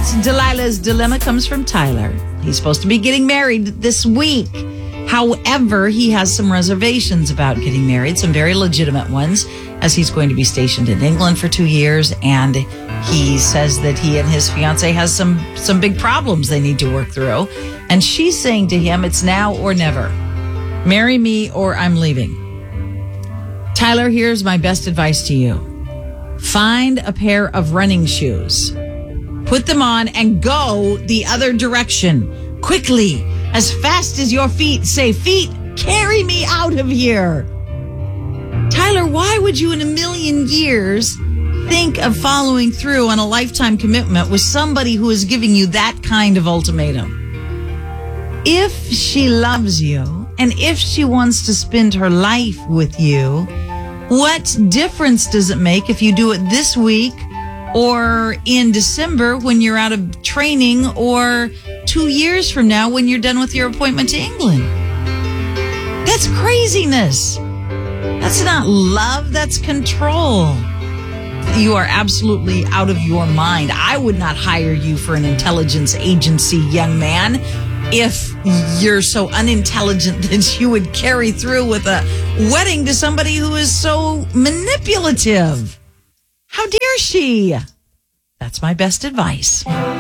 Delilah's dilemma comes from Tyler. He's supposed to be getting married this week. However, he has some reservations about getting married, some very legitimate ones, as he's going to be stationed in England for 2 years. And he says that he and his fiance has some big problems they need to work through. And she's saying to him, it's now or never. Marry me or I'm leaving. Tyler, here's my best advice to you. Find a pair of running shoes. Put them on and go the other direction. Quickly, as fast as your feet say, feet, carry me out of here. Tyler, why would you in a million years think of following through on a lifetime commitment with somebody who is giving you that kind of ultimatum? If she loves you and if she wants to spend her life with you, what difference does it make if you do it this week or in December when you're out of training or 2 years from now when you're done with your appointment to England? That's craziness. That's not love. That's control. You are absolutely out of your mind. I would not hire you for an intelligence agency, young man, if you're so unintelligent that you would carry through with a wedding to somebody who is so manipulative. How dare she? That's my best advice.